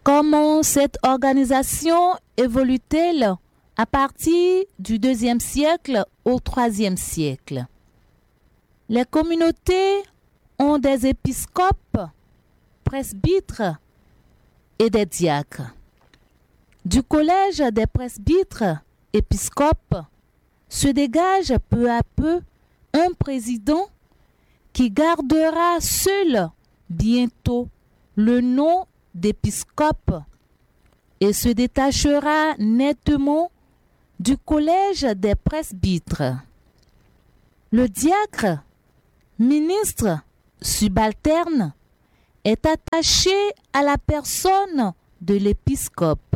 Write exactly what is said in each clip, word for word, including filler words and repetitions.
Comment cette organisation évolue-t-elle à partir du deuxième siècle au troisième siècle? Les communautés ont des épiscopes, presbytres et des diacres. Du collège des presbytres épiscopes se dégage peu à peu un président qui gardera seul bientôt le nom d'épiscope et se détachera nettement du collège des presbytres. Le diacre, ministre subalterne, est attaché à la personne de l'épiscope.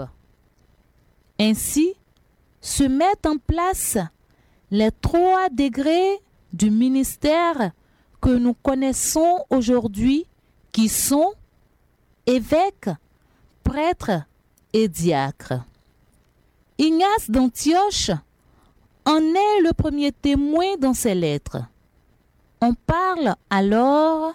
Ainsi, se mettent en place les trois degrés du ministère que nous connaissons aujourd'hui, qui sont évêques, prêtres et diacres. Ignace d'Antioche en est le premier témoin dans ses lettres. On parle alors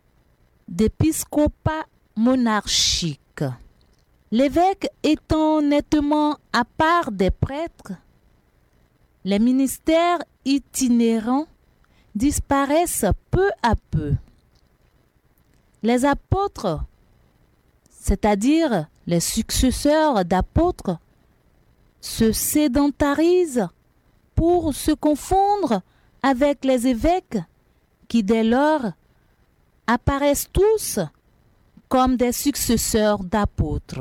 d'épiscopat monarchique. L'évêque étant nettement à part des prêtres, les ministères itinérants disparaissent peu à peu. Les apôtres, c'est-à-dire les successeurs d'apôtres, se sédentarisent pour se confondre avec les évêques qui dès lors apparaissent tous comme des successeurs d'apôtres.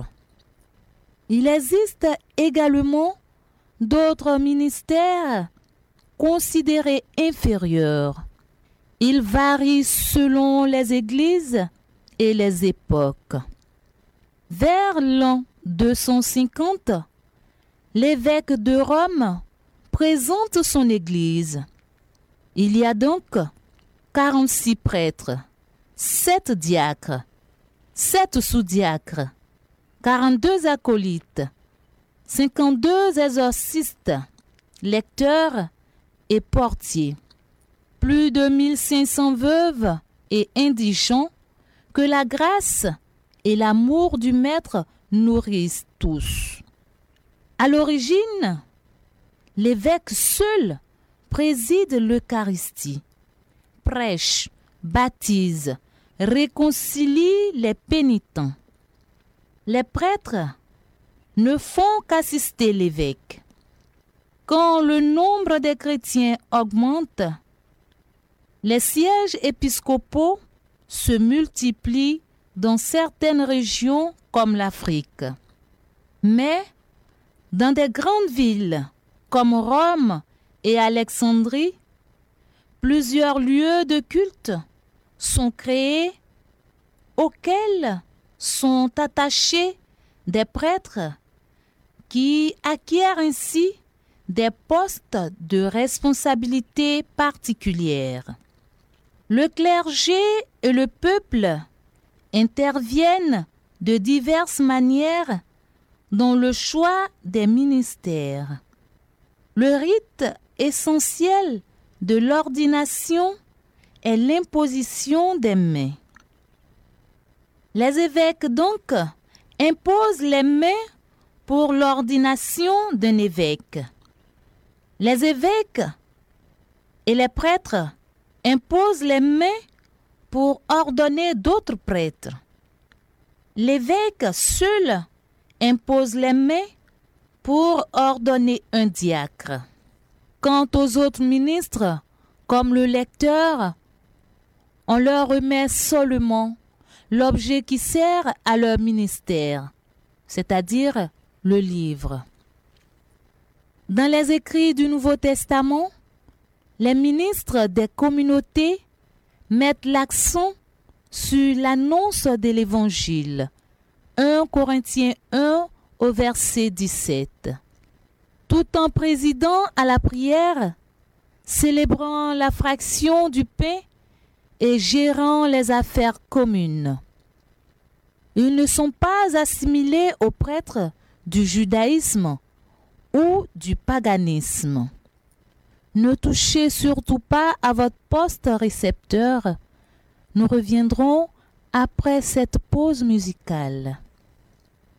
Il existe également d'autres ministères considérés inférieurs. Ils varient selon les églises et les époques. Vers l'an deux cent cinquante, l'évêque de Rome présente son église. Il y a donc quarante-six prêtres, sept diacres, sept sous-diacres, quarante-deux acolytes, cinquante-deux exorcistes, lecteurs et portiers, plus de mille cinq cents veuves et indigents que la grâce et l'amour du Maître nourrissent tous. À l'origine, l'évêque seul préside l'Eucharistie, prêche, baptise, réconcilie les pénitents. Les prêtres ne font qu'assister l'évêque. Quand le nombre des chrétiens augmente, les sièges épiscopaux se multiplient dans certaines régions comme l'Afrique. Mais dans des grandes villes comme Rome et Alexandrie, plusieurs lieux de culte sont créés auxquels sont attachés des prêtres qui acquièrent ainsi des postes de responsabilité particulière. Le clergé et le peuple interviennent de diverses manières dans le choix des ministères. Le rite essentiel de l'ordination est l'imposition des mains. Les évêques donc imposent les mains pour l'ordination d'un évêque. Les évêques et les prêtres imposent les mains pour ordonner d'autres prêtres. L'évêque seul impose les mains pour ordonner un diacre. Quant aux autres ministres, comme le lecteur, on leur remet seulement l'objet qui sert à leur ministère, c'est-à-dire le livre. Dans les écrits du Nouveau Testament, les ministres des communautés mettent l'accent sur l'annonce de l'Évangile. premier Corinthiens un au verset dix-sept. Tout en présidant à la prière, célébrant la fraction du pain et gérant les affaires communes. Ils ne sont pas assimilés aux prêtres du judaïsme ou du paganisme. Ne touchez surtout pas à votre poste récepteur. Nous reviendrons après cette pause musicale.